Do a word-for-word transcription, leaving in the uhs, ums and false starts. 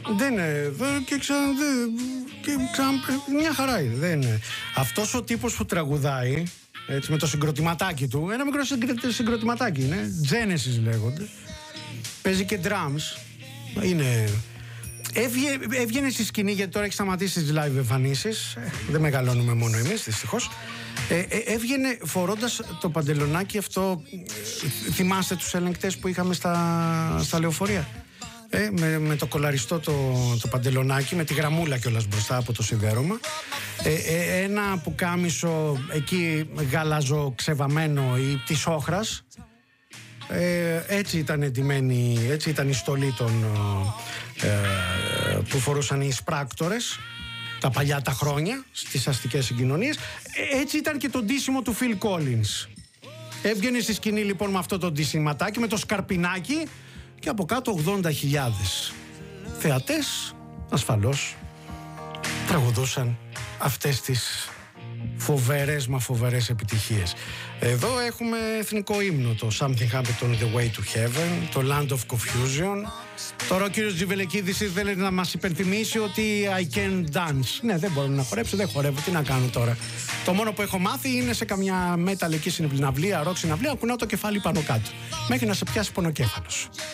Δεν είναι. Και ξανά. Ξα, μια χαρά είναι. Δεν είναι. Αυτός ο τύπος που τραγουδάει, έτσι, με το συγκροτηματάκι του, ένα μικρό συγκροτηματάκι είναι. Genesis λέγονται. Παίζει και drums. Είναι. Έβγε, έβγαινε στη σκηνή, γιατί τώρα έχει σταματήσει τις live εμφανίσεις. Δεν μεγαλώνουμε μόνο εμείς, δυστυχώς. Ε, ε, έβγαινε φορώντας το παντελονάκι αυτό. Ε, θυμάστε τους ελεγκτές που είχαμε στα, στα λεωφορεία. Ε, με, με το κολαριστό το, το παντελονάκι, με τη γραμμούλα κιόλας μπροστά από το σιδέρωμα. Ε, ε, ένα πουκάμισο εκεί γαλαζο ξεβαμένο ή της όχρας. Ε, έτσι ήταν εντυμένη, έτσι ήταν η στολή των, ε, που φορούσαν οι σπράκτορες τα παλιά τα χρόνια στις αστικές συγκοινωνίες. Ε, έτσι ήταν και το ντύσιμο του Phil Collins. Έβγαινε στη σκηνή λοιπόν με αυτό το ντύσιματάκι, με το σκαρπινάκι, και από κάτω ογδόντα χιλιάδες θεατές ασφαλώς τραγουδούσαν αυτές τις φοβερές μα φοβερές επιτυχίες. Εδώ έχουμε εθνικό ύμνο, το Something Happened on the Way to Heaven, το Land of Confusion. Τώρα ο κύριος Τζιβελεκίδης ήθελε να μας υπενθυμίσει ότι I can dance. Ναι, δεν μπορώ να χορέψω, δεν χορεύω, τι να κάνω τώρα. Το μόνο που έχω μάθει είναι σε καμιά μεταλλική συναυλία, ροκ συναυλία, κουνάω το κεφάλι πάνω κάτω, μέχρι να σε πιάσει πονοκέφαλος.